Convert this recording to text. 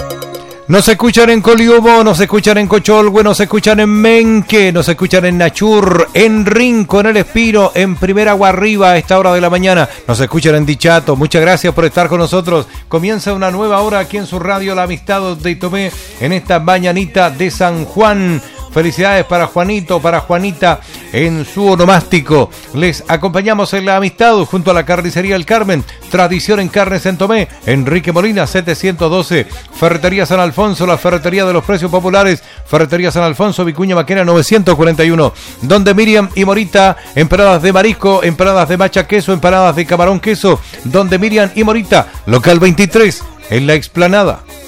Nos escuchan en Coliubo, nos escuchan en Cocholhue, nos escuchan en Menque, nos escuchan en Nachur, en Rinco, en El Espino, en Primera Agua Arriba a esta hora de la mañana. Nos escuchan en Dichato. Muchas gracias por estar con nosotros. Comienza una nueva hora aquí en su radio La Amistad de Tomé en esta mañanita de San Juan. Felicidades para Juanito, para Juanita en su onomástico. Les acompañamos en La Amistad junto a la Carnicería El Carmen. Tradición en carnes en Tomé. Enrique Molina 712. Ferretería San Alfonso, la ferretería de los precios populares. Ferretería San Alfonso, Vicuña Maquena 941. Donde Miriam y Morita, empanadas de marisco, empanadas de macha queso, empanadas de camarón queso. Donde Miriam y Morita, local 23 en La Explanada.